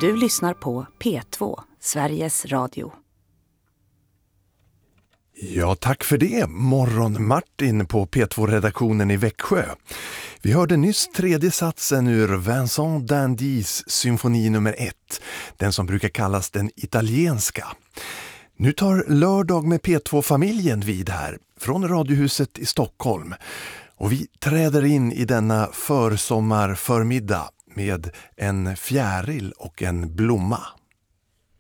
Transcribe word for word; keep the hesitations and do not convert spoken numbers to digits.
Du lyssnar på P två, Sveriges Radio. Ja, tack för det, Morgon Martin på P två-redaktionen i Växjö. Vi hörde nyss tredje satsen ur Vincent Dandys symfoni nummer ett, den som brukar kallas den italienska. Nu tar lördag med P två-familjen vid här, från Radiohuset i Stockholm. Och vi träder in i denna försommarförmiddag med en fjäril och en blomma.